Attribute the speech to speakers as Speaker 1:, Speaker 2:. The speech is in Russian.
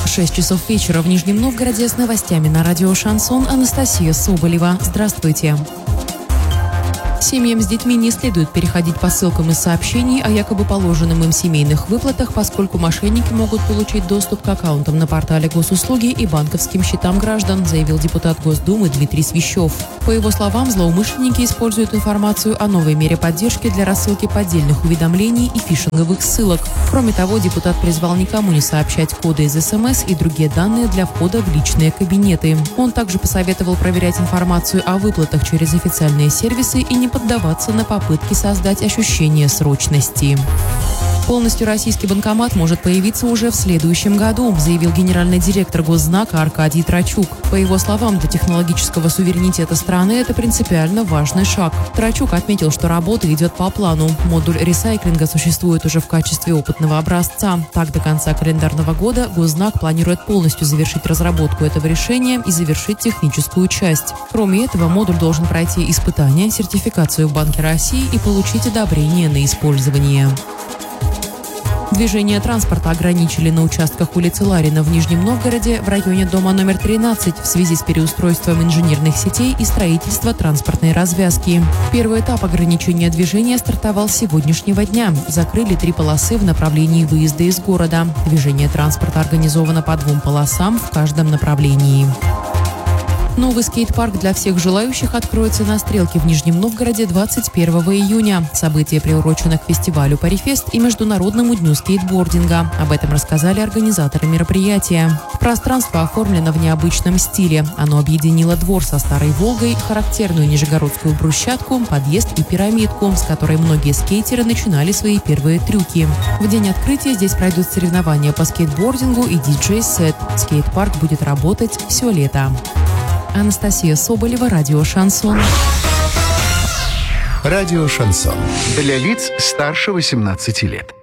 Speaker 1: 6 часов вечера в Нижнем Новгороде с новостями на радио «Шансон» Анастасия Соболева. Здравствуйте. Семьям с детьми не следует переходить по ссылкам из сообщений о якобы положенном им семейных выплатах, поскольку мошенники могут получить доступ к аккаунтам на портале госуслуги и банковским счетам граждан, заявил депутат Госдумы Дмитрий Свищев. По его словам, злоумышленники используют информацию о новой мере поддержки для рассылки поддельных уведомлений и фишинговых ссылок. Кроме того, депутат призвал никому не сообщать коды из СМС и другие данные для входа в личные кабинеты. Он также посоветовал проверять информацию о выплатах через официальные сервисы и не поддаваться на попытки создать ощущение срочности. Полностью российский банкомат может появиться уже в следующем году, заявил генеральный директор Госзнака Аркадий Трачук. По его словам, для технологического суверенитета страны это принципиально важный шаг. Трачук отметил, что работа идет по плану. Модуль ресайклинга существует уже в качестве опытного образца. Так, до конца календарного года Госзнак планирует полностью завершить разработку этого решения и завершить техническую часть. Кроме этого, модуль должен пройти испытания, сертификацию в Банке России и получить одобрение на использование. Движение транспорта ограничили на участках улицы Ларина в Нижнем Новгороде в районе дома номер 13 в связи с переустройством инженерных сетей и строительством транспортной развязки. Первый этап ограничения движения стартовал с сегодняшнего дня. Закрыли 3 полосы в направлении выезда из города. Движение транспорта организовано по 2 полосам в каждом направлении. Новый скейт-парк для всех желающих откроется на Стрелке в Нижнем Новгороде 21 июня. Событие приурочено к фестивалю «Парифест» и Международному дню скейтбординга. Об этом рассказали организаторы мероприятия. Пространство оформлено в необычном стиле. Оно объединило двор со Старой Волгой, характерную нижегородскую брусчатку, подъезд и пирамидку, с которой многие скейтеры начинали свои первые трюки. В день открытия здесь пройдут соревнования по скейтбордингу и диджей-сет. Скейт-парк будет работать все лето. Анастасия Соболева, радио «Шансон».
Speaker 2: Радио «Шансон». Для лиц старше 18 лет.